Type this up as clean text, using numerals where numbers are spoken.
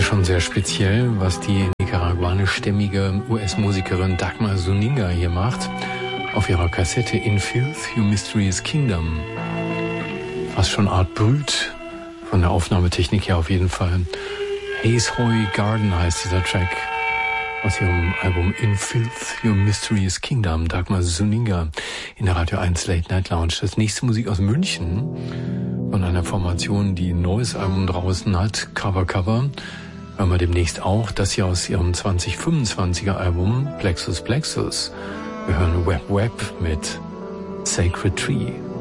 Schon sehr speziell, was die nicaraguanischstämmige US-Musikerin Dagmar Zuniga hier macht auf ihrer Kassette In Filth, Your Mysterious Kingdom. Fast schon Art Brüt von der Aufnahmetechnik her auf jeden Fall. Hazehoy Garden heißt dieser Track aus ihrem Album In Filth, Your Mysterious Kingdom. Dagmar Zuniga in der Radio 1 Late Night Lounge. Das nächste Musik aus München von einer Formation, die ein neues Album draußen hat, Cover. Hören wir demnächst auch das hier aus ihrem 2025er Album Plexus. Wir hören Web mit Sacred Tree.